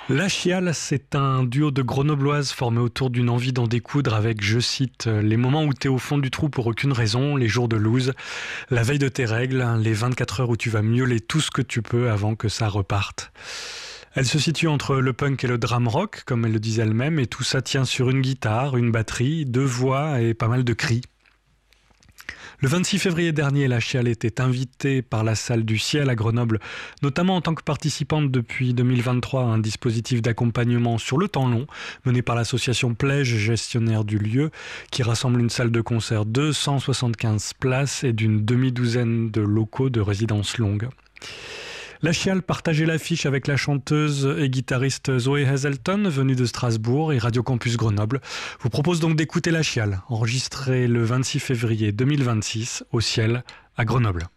La Chiale, c'est un duo de grenobloises formé autour d'une envie d'en découdre avec, je cite, les moments où t'es au fond du trou pour aucune raison, les jours de loose, la veille de tes règles, les 24 heures où tu vas miauler tout ce que tu peux avant que ça reparte. Elle se situe entre le punk et le drum rock, comme elle le disait elle-même, et tout ça tient sur une guitare, une batterie, deux voix et pas mal de cris. Le 26 février dernier, la Chiale était invitée par la Salle du Ciel à Grenoble, notamment en tant que participante depuis 2023 à un dispositif d'accompagnement sur le temps long, mené par l'association Plège, gestionnaire du lieu, qui rassemble une salle de concert de 175 places et d'une demi-douzaine de locaux de résidence longue. La Chiale partageait l'affiche avec la chanteuse et guitariste Zoé Hazelton, venue de Strasbourg, et Radio Campus Grenoble vous propose donc d'écouter La Chiale, enregistrée le 26 février 2026 au Ciel à Grenoble.